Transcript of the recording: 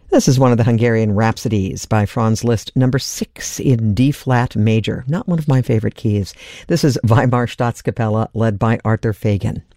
This is one of the Hungarian Rhapsodies by Franz Liszt, number 6 in D-flat major. Not one of my favorite keys. This is Weimar Staatskapelle, led by Arthur Fagan.